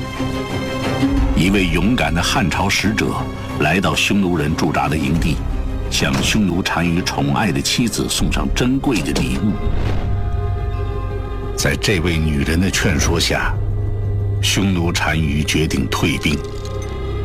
一位勇敢的汉朝使者来到匈奴人驻扎的营地，向匈奴单于宠爱的妻子送上珍贵的礼物。在这位女人的劝说下，匈奴单于决定退兵，